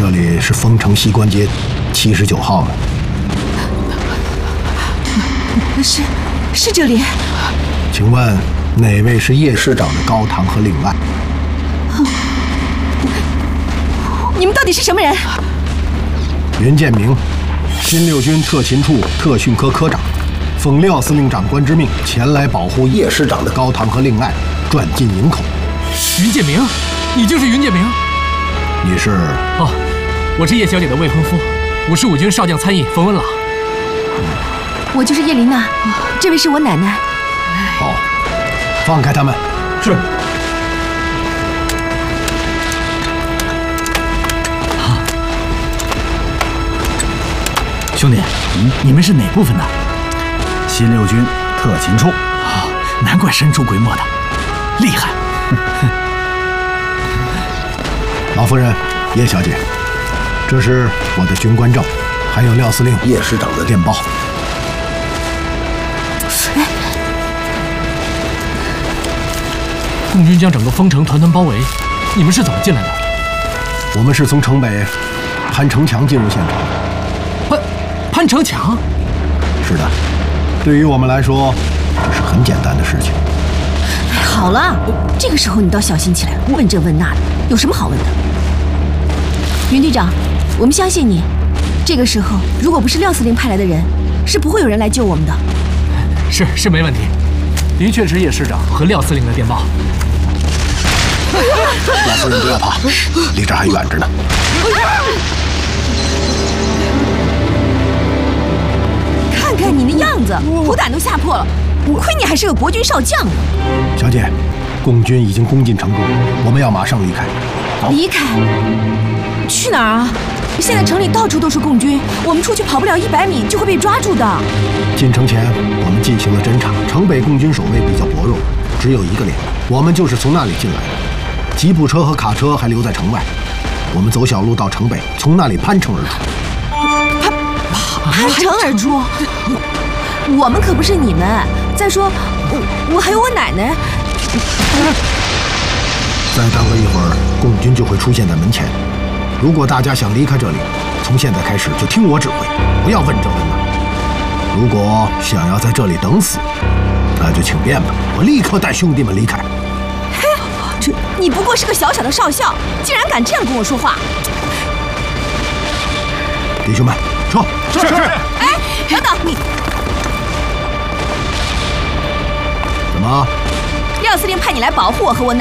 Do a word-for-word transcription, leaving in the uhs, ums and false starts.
这里是丰城西关街七十九号吗？ 是，是这里。 请问哪位是叶市长的高堂和令爱？ 你们到底是什么人？ 袁建明，新六军特勤处特训科科长，奉廖司令长官之命前来保护叶市长的高堂和令爱转进营口。 云建明，你就是云建明？ 你是？ 哦，我是叶小姐的未婚夫，五十五军少将参议冯文朗。 我就是叶琳娜，这位是我奶奶。 好，放开他们。 是。 啊，兄弟，嗯，你们是哪部分的？新六军特勤处。啊，难怪神出鬼没的，厉害。 老夫人，叶小姐，这是我的军官证，还有廖司令、叶师长的电报。 哎， 共军将整个丰城团团包围，你们是怎么进来的？ 我们是从城北潘城墙进入现场。 潘潘城墙？ 是的，对于我们来说，这是很简单的事情。 哎，好了，这个时候你倒小心起来，问这问那的，有什么好问的？云队长，我们相信你。这个时候，如果不是廖司令派来的人，是不会有人来救我们的。 是是没问题，的确是叶师长和廖司令的电报。 老夫人不要怕，离这还远着呢。 看看你那样子，虎胆都吓破了，亏你还是个国军少将呢。 小姐，共军已经攻进成都，我们要马上离开。 离开？去哪儿啊？现在城里到处都是共军，我们出去跑不了一百米就会被抓住的。 进城前，我们进行了侦查，城北共军守卫比较薄弱，只有一个连，我们就是从那里进来的。吉普车和卡车还留在城外，我们走小路到城北，从那里攀城而出。 攀攀城而出？我们可不是你们。再说，我我还有我奶奶。 再耽搁一会儿，共军就会出现在门前。如果大家想离开这里，从现在开始就听我指挥，不要问这问那。如果想要在这里等死，那就请便吧，我立刻带兄弟们离开。 嘿，这你不过是个小小的少校，竟然敢这样跟我说话！ 弟兄们，撤！ 是是。 哎，等等你。 怎么？ 廖司令派你来保护我和我奶奶。